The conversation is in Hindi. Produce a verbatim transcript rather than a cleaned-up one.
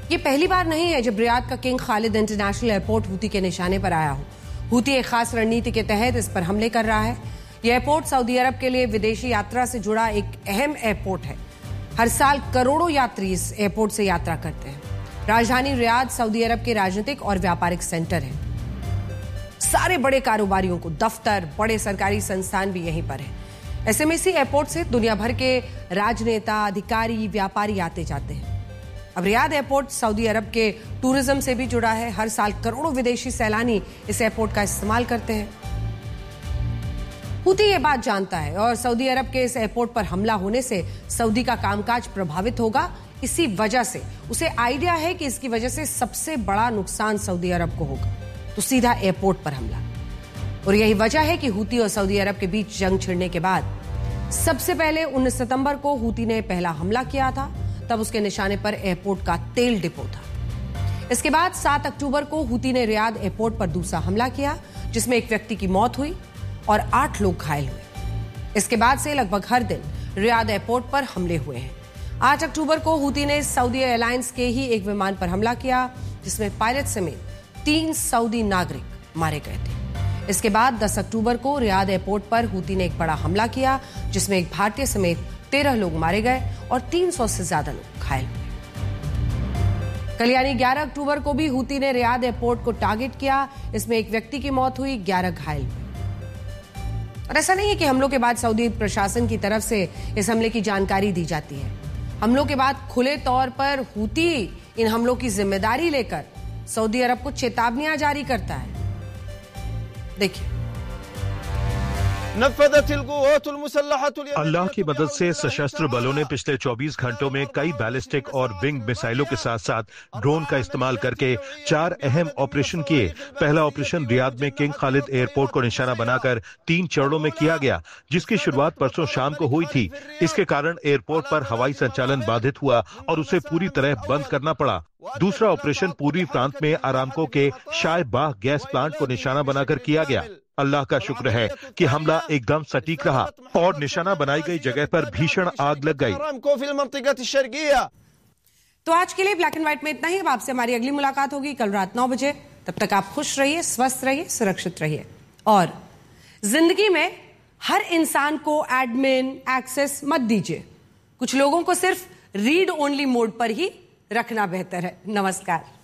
ये पहली बार नहीं है जब रियाद का king Khalid international airport Houthi के निशाने पर आया हो। हूती एक खास रणनीति के तहत इस पर हमले कर रहा है। यह एयरपोर्ट सऊदी अरब के लिए विदेशी यात्रा से जुड़ा एक अहम एयरपोर्ट है। हर साल करोड़ों यात्री इस एयरपोर्ट से यात्रा करते हैं। राजधानी रियाद सऊदी अरब के राजनीतिक और व्यापारिक सेंटर है। सारे बड़े कारोबारियों को दफ्तर, बड़े सरकारी संस्थान भी यहीं पर है। ऐसे में इसी एयरपोर्ट से दुनिया भर के राजनेता, अधिकारी, व्यापारी आते जाते हैं। अब रियाद एयरपोर्ट सऊदी अरब के टूरिज्म से भी जुड़ा है। हर साल करोड़ों विदेशी सैलानी इस एयरपोर्ट का इस्तेमाल करते हैं। हूती ये बात जानता है और सऊदी अरब के इस एयरपोर्ट पर हमला होने से सऊदी का कामकाज प्रभावित होगा। इसी वजह से उसे आइडिया है कि इसकी वजह से सबसे बड़ा नुकसान सऊदी अरब को होगा, तो सीधा एयरपोर्ट पर हमला। और यही वजह है कि हूती और सऊदी अरब के बीच जंग छिड़ने के बाद सबसे पहले उन्नीस सितंबर को हूती ने पहला हमला किया था। तब उसके निशाने पर एयरपोर्ट का तेल डिपो था। इसके बाद सात अक्टूबर को हूती ने रियाद एयरपोर्ट पर दूसरा हमला किया, जिसमें एक व्यक्ति की मौत हुई और आठ लोग घायल हुए। इसके बाद से लगभग हर दिन रियाद एयरपोर्ट पर हमले हुए हैं। आठ अक्टूबर को हूती ने सऊदी एयरलाइंस के ही एक विमान पर हमला किया, जिसमें पायलट समेत तीन सऊदी नागरिक मारे गए थे। इसके बाद दस अक्टूबर को रियाद एयरपोर्ट पर हूती ने एक बड़ा हमला किया, जिसमें एक भारतीय समेत तेरह लोग मारे गए और तीन सौ से ज्यादा लोग घायल हुए। कल यानी ग्यारह अक्टूबर को भी हूती ने रियाद एयरपोर्ट को टारगेट किया। इसमें एक व्यक्ति की मौत हुई, ग्यारह घायल हुए। और ऐसा नहीं है कि हमलों के बाद सऊदी प्रशासन की तरफ से इस हमले की जानकारी दी जाती है। हमलों के बाद खुले तौर पर हूती इन हमलों की जिम्मेदारी लेकर सऊदी अरब को चेतावनियां जारी करता है। देखिए, अल्लाह की मदद से सशस्त्र बलों ने पिछले चौबीस घंटों में कई बैलिस्टिक और विंग मिसाइलों के साथ साथ ड्रोन का इस्तेमाल करके चार अहम ऑपरेशन किए। पहला ऑपरेशन रियाद में किंग खालिद एयरपोर्ट को निशाना बनाकर तीन चरणों में किया गया, जिसकी शुरुआत परसों शाम को हुई थी। इसके कारण एयरपोर्ट पर हवाई संचालन बाधित हुआ और उसे पूरी तरह बंद करना पड़ा। दूसरा ऑपरेशन पूर्वी प्रांत में अरामको के शाय बाह गैस प्लांट को निशाना बनाकर किया गया। अल्लाह का शुक्र है कि हमला एकदम सटीक रहा और निशाना बनाई गई जगह पर भीषण आग लग गई। तो आज के लिए ब्लैक एंड व्हाइट में इतना ही। अब आपसे हमारी अगली मुलाकात होगी कल रात नौ बजे। तब तक आप खुश रहिए, स्वस्थ रहिए, सुरक्षित रहिए। और जिंदगी में हर इंसान को एडमिन एक्सेस मत दीजिए। कुछ लोगों को सिर्फ रीड ओनली मोड पर ही रखना बेहतर है। नमस्कार।